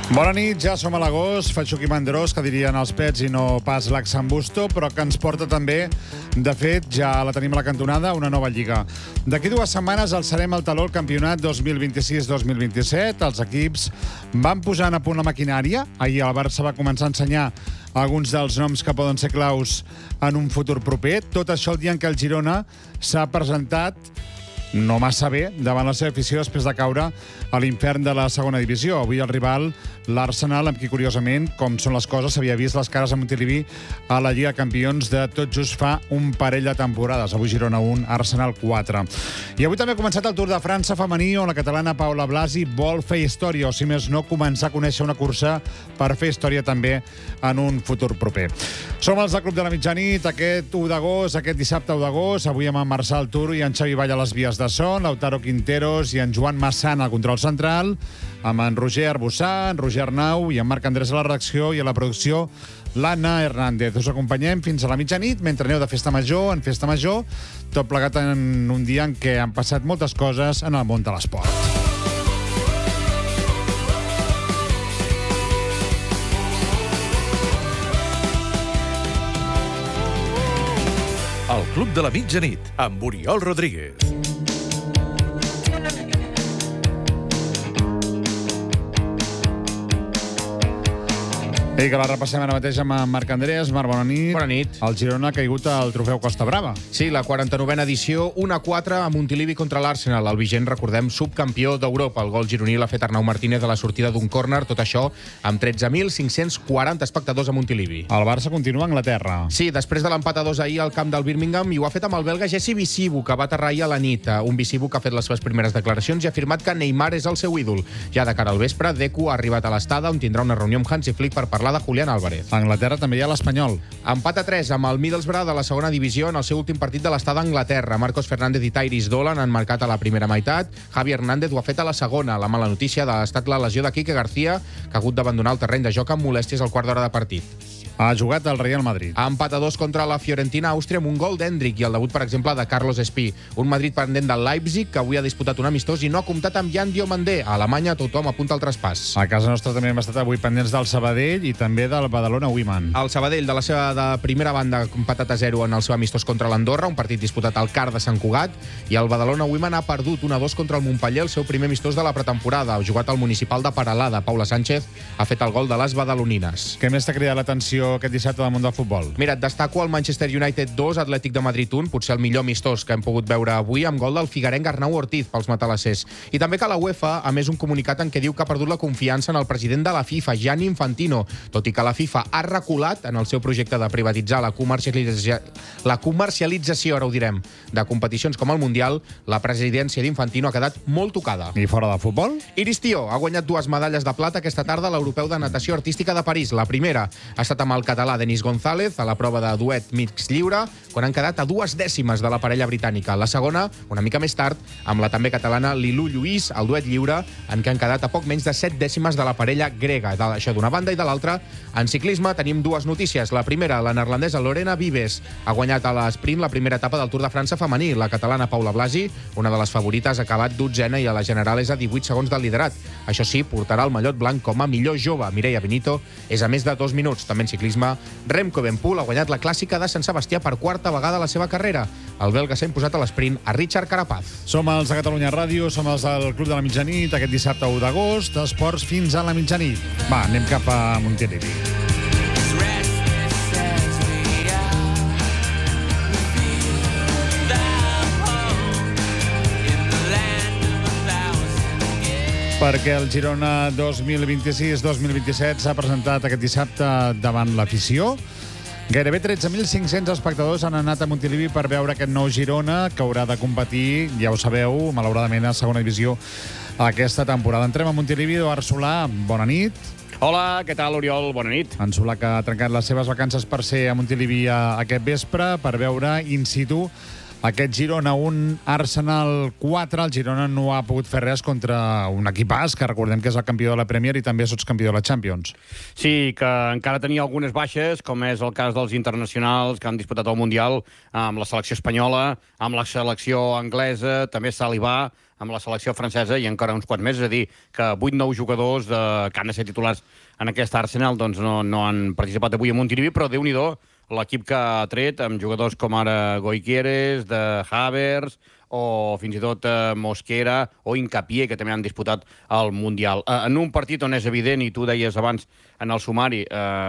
Bona nit, ja som a l'agost, faig Xuqui Mandrós, que dirien els pets i no pas l'Axambusto, però que ens porta també, de fet, ja la tenim a la cantonada, una nova lliga. D'aquí 2 setmanes alçarem el taló al campionat 2026-2027. Els equips van posant a punt la maquinària. Ahir el Barça va començar a ensenyar alguns dels noms que poden ser claus en un futur proper. Tot això el dia en què el Girona s'ha presentat no massa bé davant la seva afició després de caure a l'infern de la segona divisió. Avui el rival, l'Arsenal, amb qui, curiosament, com són les coses, s'havia vist les cares a Montilivi a la Lliga Campions de tot just fa un parell de temporades. Avui Girona 1, Arsenal 4. I avui també ha començat el Tour de França femení, on la catalana Paula Blasi vol fer història, o si més no, començar a conèixer una cursa per fer història també en un futur proper. Som els del Club de la Mitjanit, aquest 1 d'agost, aquest dissabte 1 d'agost, avui amb en Marçal Turo i en Xavi Vall a les vies de son, Lautaro Quinteros i en Joan Massana al control central, amb en Roger Arbussà, en Roger Arnau i en Marc Andrés a la redacció i a la producció l'Anna Hernández. Us acompanyem fins a la mitjanit mentre aneu de festa major en festa major, tot plegat en un dia en què han passat moltes coses en el món de l'esport. El Club de la Mitjanit, amb Oriol Rodríguez. I que la repassem ara mateix amb en Marc Andrés. Marc, bona nit. Bona nit. El Girona ha caigut al trofeu Costa Brava. Sí, la 49a edició, 1-4 a Montilivi contra l'Arsenal. El vigent, recordem, subcampió d'Europa. El gol gironí l'ha fet Arnau Martínez a la sortida d'un córner. Tot això amb 13.540 espectadors a Montilivi. El Barça continua a Anglaterra. Sí, després de l'empat a 2 ahir al camp del Birmingham, i ho ha fet amb el belga Jesse Visibu, que va aterrar ahir a la nit. Un Visibu que ha fet les seves primeres declaracions i ha afirmat que Neymar és el seu ídol. Ja de cara al vespre, Deco ha arribat a l'estada, on tindrà una reunió amb Hansi Flick per parlar de Julián Álvarez. A Anglaterra també hi ha l'Espanyol. Empat a 3 amb el Middlesbrough de la segona divisió en el seu últim partit de l'estada a Anglaterra. Marcos Fernández i Tyrese Dolan han marcat a la primera meitat. Javi Hernández ho ha fet a la segona. La mala notícia ha estat la lesió de Quique García, que ha hagut d'abandonar el terreny de joc amb molèsties al quart d'hora de partit. Ha jugat el Real Madrid. Ha empat a 2 contra la Fiorentina a Àustria amb un gol d'Hendrick i el debut, per exemple, de Carlos Espí. Un Madrid pendent del Leipzig, que avui ha disputat un amistós i no ha comptat amb Jan Diomandé. A Alemanya tothom apunta al traspàs. A casa nostra també hem estat avui pendents del Sabadell i també del Badalona Women. El Sabadell, de la seva primera banda, empatat a 0 en el seu amistós contra l'Andorra, un partit disputat al CAR de Sant Cugat, i el Badalona Women ha perdut 1-2 contra el Montpeller, el seu primer amistós de la pretemporada. Ha jugat al municipal de Peralada. Paula Sánchez ha fet el gol de les badalonines. Què més t'ha cridat l'atenció aquest dissabte del món del futbol? Mira, et destaco el Manchester United 2, Atlètic de Madrid 1, potser el millor amistós que hem pogut veure avui, amb gol del figuerenc Arnau Ortiz pels matalassers. I també que la UEFA ha emès un comunicat en què diu que ha perdut la confiança en el president de la FIFA, Gianni Infantino, tot i que la FIFA ha reculat en el seu projecte de privatitzar la comercialització, ara ho direm, de competicions com el Mundial. La presidència d'Infantino ha quedat molt tocada. I fora de futbol? Iris Tió ha guanyat 2 medalles de plata aquesta tarda a l'Europeu de Natació Artística de París. La primera ha estat amb el català Denis González a la prova de duet mix lliure, quan han quedat a 2 dècimes de la parella britànica. La segona, una mica més tard, amb la també catalana Lilú Lluís, al duet lliure, en què han quedat a poc menys de 7 dècimes de la parella grega. Això d'una banda, i de l'altra, en ciclisme tenim 2 notícies. La primera, la neerlandesa Lorena Vives ha guanyat a l'esprint la primera etapa del Tour de França femení. La catalana Paula Blasi, una de les favorites, ha acabat 12a i a la general és a 18 segons del liderat. Això sí, portarà el mallot blanc com a millor jove. Mireia Benito és a més de 2 minuts. També en ciclisme, Remco Evenepoel ha guanyat la clàssica de Sant Sebastià per 4a vegada a la seva carrera. El belga s'ha imposat a l'esprint a Richard Carapaz. Som els de Catalunya Ràdio, som els del Club de la Mitjanit, aquest dissabte 1 d'agost, esports fins a la mitjanit. Va, anem cap a Montilivi. Perquè el Girona 2026-2027 s'ha presentat aquest dissabte davant l'afició. Gairebé 13.500 espectadors han anat a Montilivi per veure aquest nou Girona, que haurà de competir, ja ho sabeu, malauradament a segona divisió aquesta temporada. Entrem a Montilivi. Eduard Solà, bona nit. Hola, què tal, Oriol? Bona nit. En Solà, que ha trencat les seves vacances per ser a Montilivi aquest vespre, per veure in situ Aquest Girona 1, Arsenal 4. El Girona no ha pogut fer res contra un equipàs, que recordem que és el campió de la Premier i també sots campió de la Champions. Sí, que encara tenia algunes baixes, com és el cas dels internacionals que han disputat el Mundial amb la selecció espanyola, amb la selecció anglesa, també Saliba, amb la selecció francesa i encara uns quants més. És a dir, que 8-9 jugadors que han de ser titulars en aquest Arsenal doncs no han participat avui a Montilivi, però Déu-n'hi-do l'equip que ha tret, amb jugadors com ara Goiqueres, de Havertz, o fins i tot Mosquera o Hincapié, que també han disputat el Mundial. En un partit on és evident, i tu deies abans en el sumari,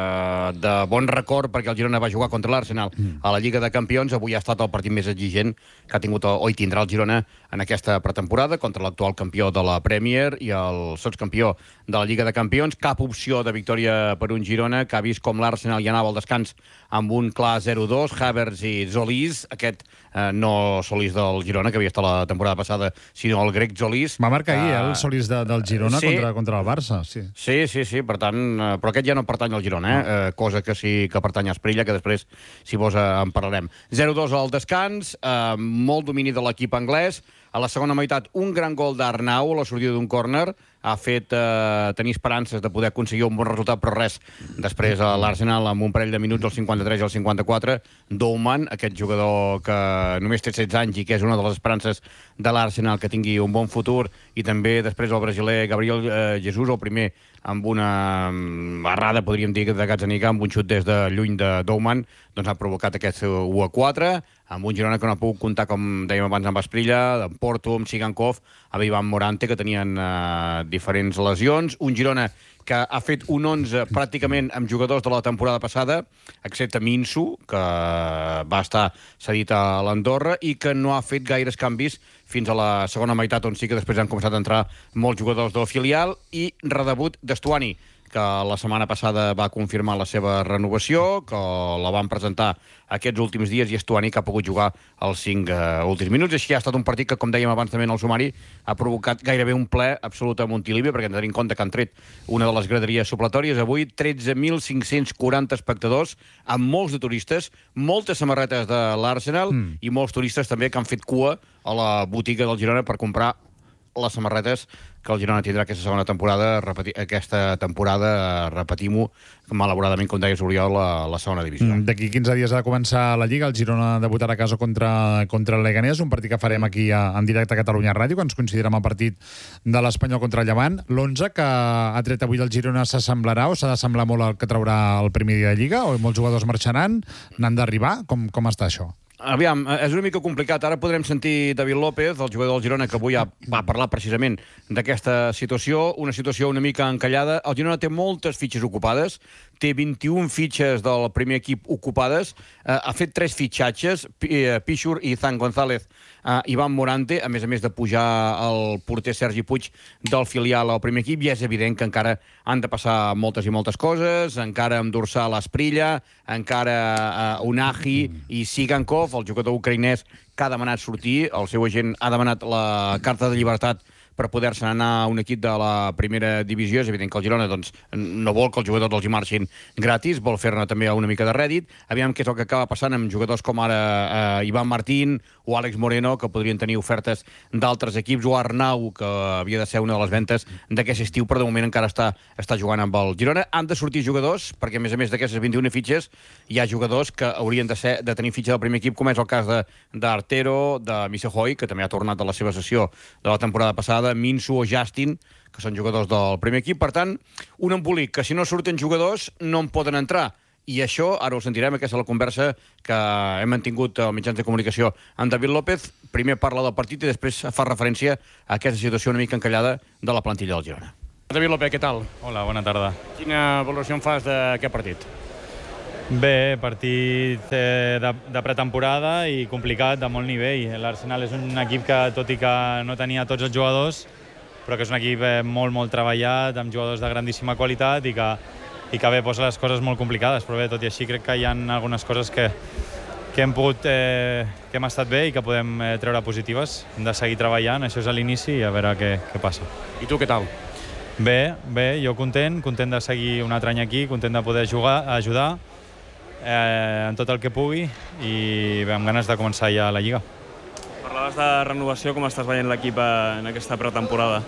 de bon record, perquè el Girona va jugar contra l'Arsenal a la Lliga de Campions, avui ha estat el partit més exigent que ha tingut o hi tindrà el Girona en aquesta pretemporada, contra l'actual campió de la Premier i el sotscampió de la Lliga de Campions. Cap opció de victòria per un Girona, que ha vist com l'Arsenal hi anava al descans amb un clar 0-2, Havertz i Zolis, aquest no Solís del Girona, que havia estat la temporada passada, sinó el grec Zolis. Va marcar ahir el Solís del Girona sí, contra el Barça. Sí, per tant, però aquest ja no pertany al Girona, cosa que sí que pertany a Esprilla, que després, si vols, en parlarem. 0-2 al descans, molt domini de l'equip anglès. A la segona meitat, un gran gol d'Arnau a la sortida d'un córner. Ha fet tenir esperances de poder aconseguir un bon resultat, però res. Després l'Arsenal, amb un parell de minuts, al 53 i al 54, Douman, aquest jugador que només té 16 anys i que és una de les esperances de l'Arsenal que tingui un bon futur, i també després el brasiler Gabriel Jesus, el primer amb una errada, podríem dir, de Gazzaniga, amb un xut des de lluny de Douman, doncs ha provocat aquest 1-4, amb un Girona que no ha pogut comptar, com dèiem abans, amb Esprilla, amb Porto, amb Sigankov, amb Ivan Morante, que tenien diferents lesions. Un Girona que ha fet un 11 pràcticament amb jugadors de la temporada passada, excepte Minsu, que va estar cedit a l'Andorra, i que no ha fet gaires canvis fins a la segona meitat, on sí que després han començat a entrar molts jugadors del filial, i redebut d'Estuani, que la setmana passada va confirmar la seva renovació, que la van presentar aquests últims dies, i Estuani, que ha pogut jugar els 5 últims minuts. Així ha estat un partit que, com dèiem abans també en el sumari, ha provocat gairebé un ple absolut a Montilivi, perquè hem de tenir en compte que han tret una de les graderies supletòries. Avui 13.540 espectadors, amb molts de turistes, moltes samarretes de l'Arsenal i molts turistes també que han fet cua a la botiga del Girona per comprar les samarretes que el Girona tindrà aquesta segona temporada, repetim-ho, malauradament, com deies, Oriol, la segona divisió. D'aquí 15 dies ha de començar la Lliga, el Girona debutarà a casa contra el Leganés, un partit que farem aquí en directe a Catalunya Ràdio, que ens coincidirà amb el partit de l'Espanyol contra el Llevant. L'11 que ha tret avui el Girona s'assemblarà, o s'ha d'assemblar molt al que traurà el primer dia de Lliga, o molts jugadors marxaran, n'han d'arribar? Com està això? Aviam, és una mica complicat. Ara podrem sentir David López, el jugador del Girona, que avui va parlar precisament d'aquesta situació, una situació una mica encallada. El Girona té moltes fitxes ocupades, té 21 fitxes del primer equip ocupades, ha fet 3 fitxatges, Pichur i Zan González, Ivan Morante, a més de pujar el porter Sergi Puig del filial al primer equip, i és evident que encara han de passar moltes i moltes coses, encara amb Dorsal Asprilla, encara Unahi i Sigankov, el jugador ucraïnès que ha demanat sortir, el seu agent ha demanat la carta de llibertat per poder-se anar a un equip de la primera divisió. És evident que el Girona no vol que els jugadors els hi marxin gratis, vol fer-ne també una mica de rèdit. Aviam què és el que acaba passant amb jugadors com ara Ivan Martín o Àlex Moreno, que podrien tenir ofertes d'altres equips, o Arnau, que havia de ser una de les ventes d'aquest estiu, però de moment encara està jugant amb el Girona. Han de sortir jugadors, perquè a més d'aquestes 21 fitxes hi ha jugadors que haurien de tenir fitxa del primer equip, com és el cas d'Artero, de Misehoy, que també ha tornat a la seva sessió de la temporada passada, Minsu o Justin, que són jugadors del primer equip. Per tant, un embolic que si no surten jugadors no en poden entrar. I això, ara ho sentirem, aquesta és la conversa que hem mantingut als mitjans de comunicació amb David López. Primer parla del partit i després fa referència a aquesta situació una mica encallada de la plantilla del Girona. David López, què tal? Hola, bona tarda. Quina valoració en fas d'aquest partit? Bé, partit de pretemporada i complicat, de molt nivell. L'Arsenal és un equip que, tot i que no tenia tots els jugadors, però que és un equip molt treballat, amb jugadors de grandíssima qualitat i que bé, posa les coses molt complicades. Però bé, tot i així, crec que hi ha algunes coses que hem estat bé i que podem treure positives. Hem de seguir treballant, això és a l'inici, i a veure què passa. I tu què tal? Bé, jo content de seguir un altre any aquí, content de poder ajudar en tot el que pugui, i amb ganes de començar ja la Lliga. Parlaves de renovació, com estàs veient l'equip en aquesta pretemporada?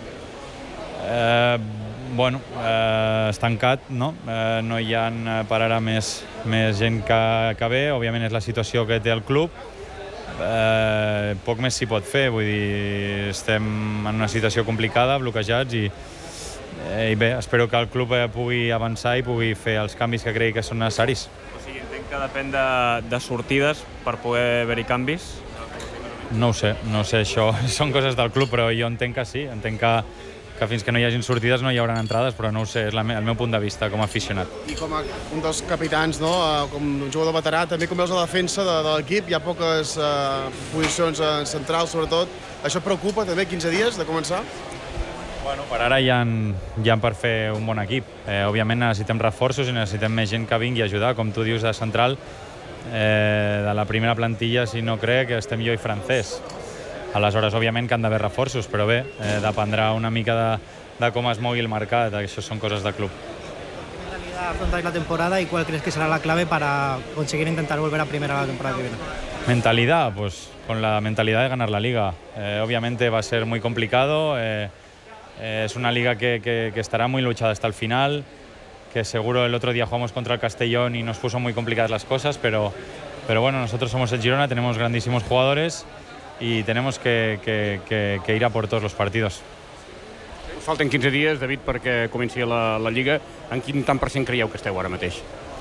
Estancat, no? No hi ha per ara més gent que ve. Òbviament és la situació que té el club. Poc més s'hi pot fer, vull dir, estem en una situació complicada, bloquejats i bé, espero que el club pugui avançar i pugui fer els canvis que cregui que són necessaris. O sigui, entenc que depèn de sortides per poder haver-hi canvis? No ho sé, això són coses del club, però jo entenc que sí, entenc que fins que no hi hagin sortides no hi haurà entrades, però no ho sé, és el meu punt de vista com a aficionat. I com a un dels capitans, no? Com un jugador veterà, també com veus la defensa de l'equip, hi ha poques posicions centrals, sobretot. Això preocupa també 15 dies de començar? Bueno, per ara hi ha per fer un bon equip. Òbviament necessitem reforços i necessitem més gent que vingui a ajudar, com tu dius, de central. De la primera plantilla, si no crec, estem jo i Francés. Aleshores, òbviament que han d'haver reforços, però bé, dependrà una mica de com es mogui el mercat. Això són coses de club. ¿Qué realidad afrontáis la temporada y cuál crees que será la clave para conseguir intentar volver a primera la temporada que viene? Mentalidad, pues con la mentalidad de ganar la liga. Obviamente va a ser muy complicado. Es una liga que estará muy luchada hasta el final, que seguro el otro día jugamos contra el Castellón y nos puso muy complicadas las cosas, pero bueno, nosotros somos el Girona, tenemos grandísimos jugadores y tenemos que ir a por todos los partidos. Falten 15 dies, David, perquè comenci la Lliga. En quin tant per cent creieu que esteu ara mateix?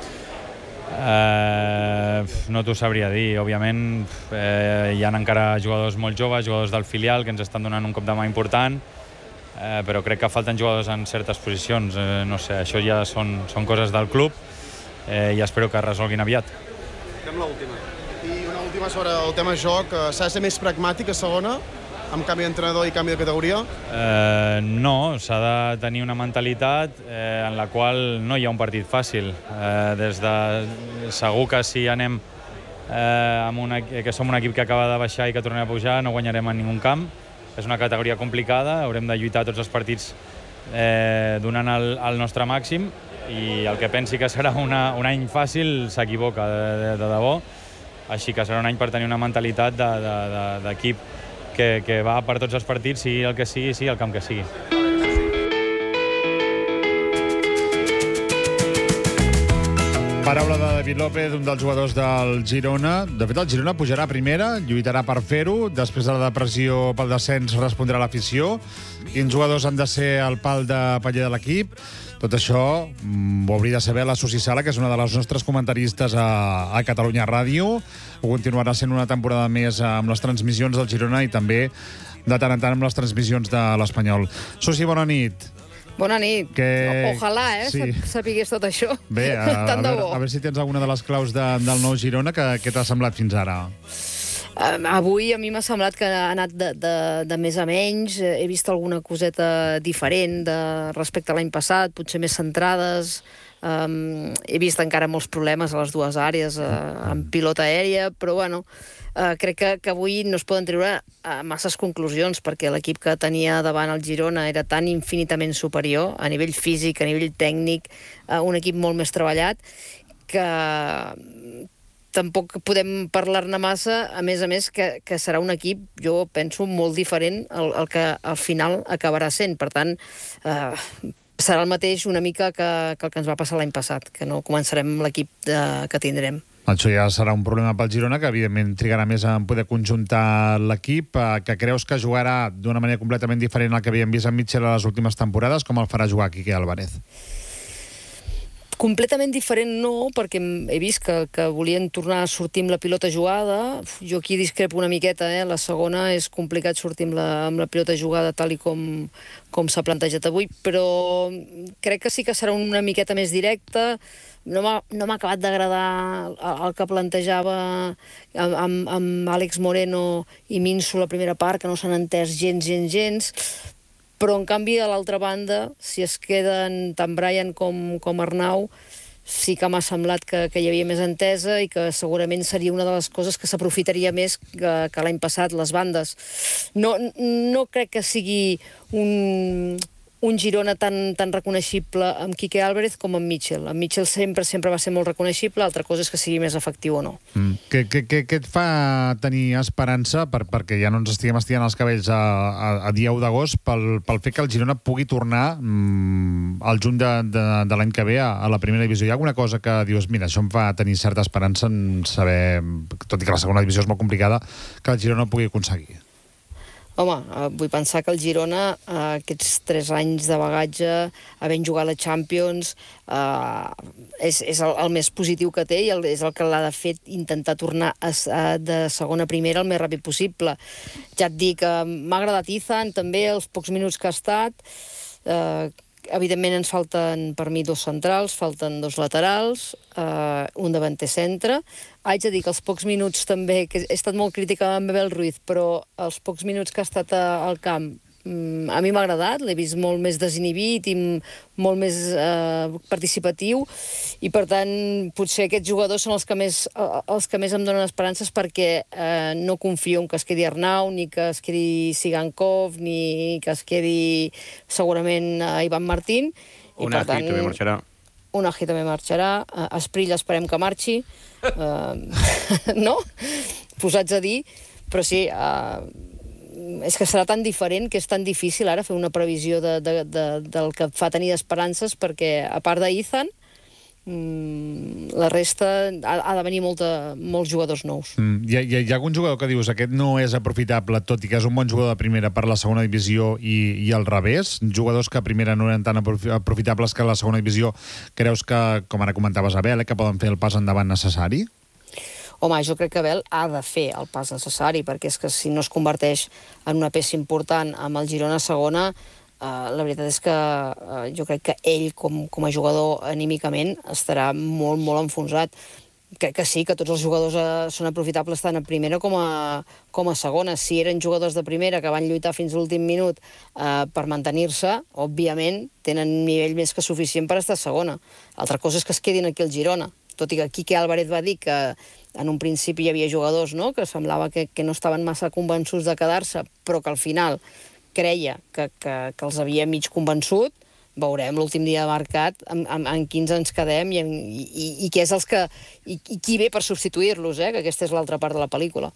No t'ho sabria dir. Òbviament hi ha encara jugadors molt joves, jugadors del filial, que ens estan donant un cop de mà important, però crec que falten jugadors en certes posicions. No sé, això ja són coses del club i espero que es resolguin aviat. Fem l'última. I una última sobre el tema joc. S'ha de ser més pragmàtic a segona, amb canvi d'entrenador i canvi de categoria? No, s'ha de tenir una mentalitat en la qual no hi ha un partit fàcil. Segur que si anem que som un equip que acaba de baixar i que tornem a pujar, no guanyarem en ningú camp. És una categoria complicada, haurem de lluitar tots els partits donant el nostre màxim, i el que pensi que serà un any fàcil s'equivoca de debò. Així que serà un any per tenir una mentalitat d'equip que va per tots els partits, sigui el que sigui el camp que sigui. Paraula de David López, un dels jugadors del Girona. De fet, el Girona pujarà a primera, lluitarà per fer-ho. Després de la depressió pel descens respondrà l'afició. Quins jugadors han de ser el pal de paller de l'equip? Tot això ho hauria de saber la Susi Sala, que és una de les nostres comentaristes a Catalunya Ràdio. Ho continuarà sent una temporada més amb les transmissions del Girona i també de tant en tant amb les transmissions de l'Espanyol. Susi, bona nit. Bona nit. Ojalà, sí. Sapigués tot això. Bé, a veure si tens alguna de les claus del nou Girona. Què t'ha semblat fins ara? Avui a mi m'ha semblat que ha anat de més a menys. He vist alguna coseta diferent respecte a l'any passat, potser més centrades. He vist encara molts problemes a les dues àrees, amb pilota aèria, però bueno, crec que avui no es poden treure masses conclusions, perquè l'equip que tenia davant el Girona era tan infinitament superior a nivell físic, a nivell tècnic, un equip molt més treballat, que tampoc podem parlar-ne massa, a més que serà un equip, jo penso, molt diferent el que al final acabarà sent. Per tant, serà el mateix una mica que el que ens va passar l'any passat, que no començarem l'equip que tindrem. Això ja serà un problema pel Girona, que evidentment trigarà més en poder conjuntar l'equip. Que creus que jugarà d'una manera completament diferent al que havíem vist en Mitchell a les últimes temporades? Com el farà jugar Quique Álvarez? Completament diferent no, perquè he vist que volien tornar a sortir amb la pilota jugada. Jo aquí discrepo una miqueta, la segona és complicat sortir amb la pilota jugada tal i com s'ha plantejat avui, però crec que sí que serà una miqueta més directa. No m'ha acabat d'agradar el que plantejava amb Àlex Moreno i Minso la primera part, que no s'han entès gens. Però, en canvi, a l'altra banda, si es queden tant Brian com Arnau, sí que m'ha semblat que hi havia més entesa i que segurament seria una de les coses que s'aprofitaria més que l'any passat, les bandes. No crec que sigui un Girona tan reconeixible amb Quique Álvarez com amb Mitchell. En Mitchell sempre va ser molt reconeixible, l'altra cosa és que sigui més efectiu o no. Què et fa tenir esperança, perquè ja no ens estiguem estirant els cabells a dia 1 d'agost, pel fet que el Girona pugui tornar al juny de l'any que ve a la primera divisió? Hi ha alguna cosa que dius, mira, això em fa tenir certa esperança en saber, tot i que la segona divisió és molt complicada, que el Girona ho pugui aconseguir? Home, vull pensar que el Girona, aquests 3 anys de bagatge, havent jugat la Champions, és el més positiu que té i és el que l'ha de fer intentar tornar de segona a primera el més ràpid possible. Ja et dic, m'ha agradat Izan, també, els pocs minuts que ha estat. Evidentment ens falten, per mi, 2 centrals, falten 2 laterals, un davanter centre. Haig de dir que els pocs minuts també, que he estat molt crítica amb Abel Ruiz, però els pocs minuts que ha estat al camp a mi m'ha agradat, l'he vist molt més desinhibit i molt més participatiu, i per tant potser aquests jugadors són els que més em donen esperances, perquè no confio en que es quedi Arnau, ni que es quedi Sigankov, ni que es quedi segurament Ivan Martín. Unai també marxarà. Unai també marxarà, Asprilla esperem que marxi, no? Posats a dir, però sí, és que serà tan diferent que és tan difícil ara fer una previsió del que et fa tenir esperances, perquè a part d'Izan, la resta ha de venir molts jugadors nous. Hi ha algun jugador que dius aquest no és aprofitable, tot i que és un bon jugador de primera per la segona divisió, i al revés? Jugadors que a primera no eren tan aprofitables que a la segona divisió creus que, com ara comentaves Abel, que poden fer el pas endavant necessari? Home, jo crec que Abel ha de fer el pas necessari, perquè és que si no es converteix en una peça important amb el Girona a segona, la veritat és que jo crec que ell, com a jugador anímicament, estarà molt, molt enfonsat. Crec que sí, que tots els jugadors són aprofitables tant a primera com a segona. Si eren jugadors de primera que van lluitar fins a l'últim minut per mantenir-se, òbviament tenen nivell més que suficient per estar a segona. Altra cosa és que es quedin aquí al Girona. Tot i que Quique Álvarez va dir que en un principi hi havia jugadors, no?, que semblava que no estaven massa convençuts de quedar-se, però que al final creia que els havia mig convençut. Veurem l'últim dia de mercat en quins ens quedem i què és i qui ve per substituir-los, que aquesta és l'altra part de la pel·lícula.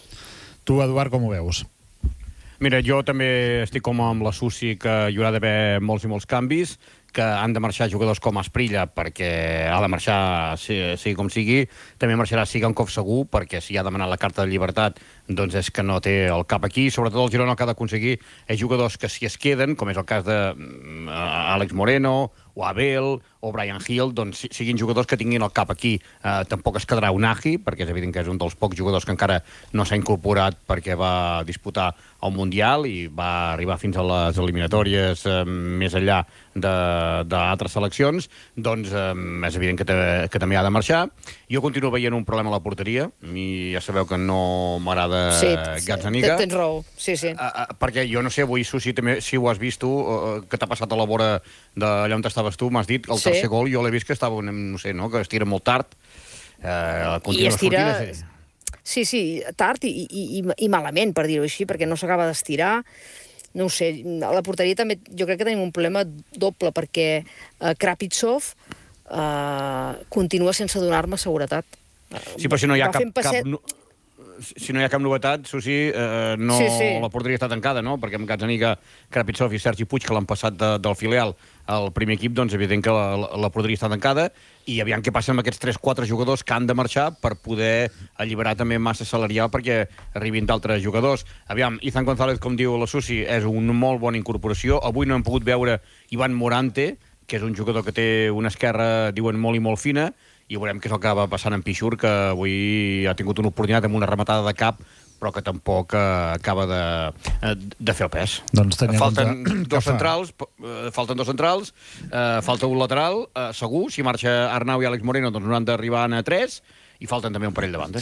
Tu, Eduard, com ho veus? Mira, jo també estic com amb la Susi, que hi haurà d'haver molts i molts canvis, que han de marxar jugadors com Asprilla, perquè ha de marxar sigui com sigui. També marxarà Sigankov segur, perquè si ha demanat la carta de llibertat, doncs és que no té el cap aquí. Sobretot el Girona el que ha d'aconseguir és jugadors que, si es queden, com és el cas d'Àlex Moreno, o Abel, o Brian Hill, doncs siguin jugadors que tinguin el cap aquí. Tampoc es quedarà Unai, perquè és evident que és un dels pocs jugadors que encara no s'ha incorporat, perquè va disputar el Mundial i va arribar fins a les eliminatòries més enllà d'altres seleccions. Doncs és evident que també ha de marxar. Jo continuo veient un problema a la porteria. A mi ja sabeu que no m'agrada Gazzaniga. Tens raó, sí. Perquè jo no sé, avui, Susi, també, si ho has vist tu, que t'ha passat a la vora d'allà on estaves tu, m'has dit, el tercer gol jo l'he vist que estava, no sé, no?, que es tira molt tard. I es tira... Sí, tard i malament, per dir-ho així, perquè no s'acaba d'estirar. No ho sé, a la porteria també jo crec que tenim un problema doble, perquè Krapitsov continua sense donar-me seguretat. Sí, però si no hi ha si no hi ha cap novetat, Susi, la porteria està tancada, no? Perquè amb Gazzaniga, Krapitsov i Sergi Puig, que l'han passat del filial al primer equip, doncs evident que la porteria està tancada, i aviam què passa amb aquests 3-4 jugadors que han de marxar per poder alliberar també massa salarial perquè arribin d'altres jugadors. Aviam, Izan González, com diu la Susi, és una molt bona incorporació. Avui no hem pogut veure Ivan Morante, que és un jugador que té una esquerra, diuen, molt i molt fina, i veurem què és el que va passant en Pichur, que avui ha tingut una oportunitat amb una rematada de cap, però que tampoc acaba de fer el pes. Doncs falten dos centrals, falta un lateral, segur. Si marxa Arnau i Àlex Moreno, doncs no han d'arribar a 3, i falten també un parell de bandes.